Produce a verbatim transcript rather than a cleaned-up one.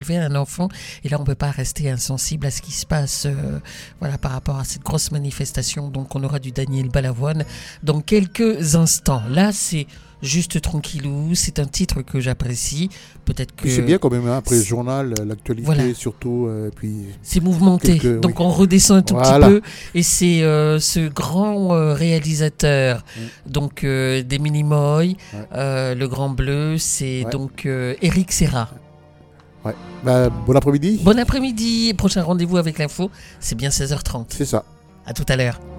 élever un enfant. Et là, on ne peut pas rester insensible à ce qui se passe euh, voilà, par rapport à cette grosse manifestation. Donc, on aura du Daniel Balavoine dans quelques instants. Là, c'est juste tranquillou. C'est un titre que j'apprécie. Peut-être que... Puis c'est bien quand même, hein, après le journal, l'actualité voilà. surtout. Euh, puis c'est mouvementé. quelques, Donc, oui. on redescend un tout voilà. petit peu. Et c'est euh, ce grand euh, réalisateur mmh. donc euh, des Minimoy, ouais. euh, Le Grand Bleu, c'est ouais. donc euh, Eric Serra. Ouais. Bah, bon après-midi. Bon après-midi. Prochain rendez-vous avec l'info, c'est bien seize heures trente. C'est ça. À tout à l'heure.